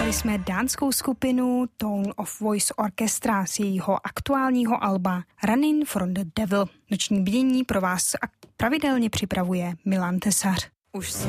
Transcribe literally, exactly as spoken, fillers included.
Poslouchali jsme dánskou skupinu Tone of Voice Orchestra z jejího aktuálního alba Running from the Devil. Noční bdění pro vás pravidelně připravuje Milan Tesař. Už